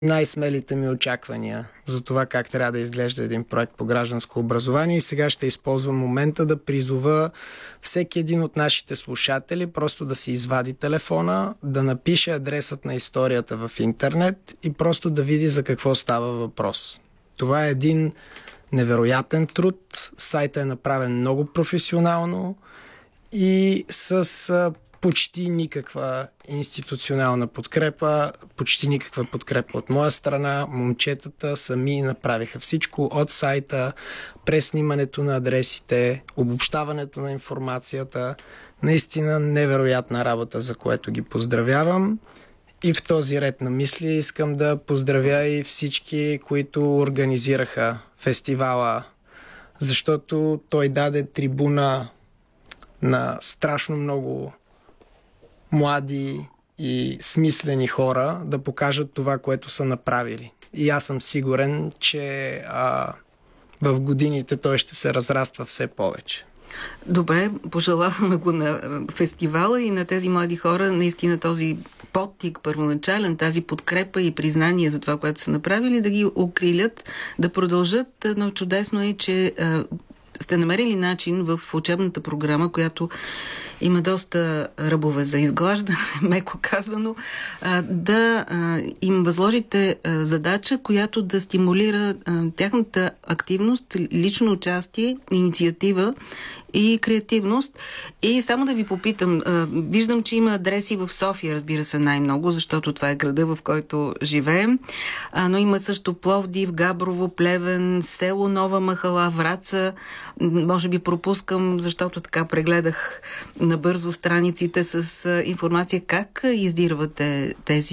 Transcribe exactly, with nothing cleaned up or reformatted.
най-смелите ми очаквания за това как трябва да изглежда един проект по гражданско образование и сега ще използвам момента да призова всеки един от нашите слушатели просто да си извади телефона, да напише адресът на историята в интернет и просто да види за какво става въпрос. Това е един невероятен труд, сайтът е направен много професионално и с почти никаква институционална подкрепа, почти никаква подкрепа от моя страна. Момчетата сами направиха всичко от сайта, преснимането на адресите, обобщаването на информацията. Наистина невероятна работа, за което ги поздравявам. И в този ред на мисли искам да поздравя и всички, които организираха фестивала, защото той даде трибуна на страшно много млади и смислени хора да покажат това, което са направили. И аз съм сигурен, че а, в годините той ще се разраства все повече. Добре, пожелаваме го на фестивала и на тези млади хора наистина този подтик първоначален, тази подкрепа и признание за това, което са направили, да ги окрилят, да продължат, но чудесно е, че а, сте намерили начин в учебната програма, която има доста ръбове за изглаждане, меко казано, да им възложите задача, която да стимулира тяхната активност, лично участие, инициатива и креативност. И само да ви попитам, виждам, че има адреси в София, разбира се, най-много, защото това е града, в който живеем, но има също Пловдив, Габрово, Плевен, село Нова махала, Враца. Може би пропускам, защото така прегледах набързо страниците с информация как издирвате тези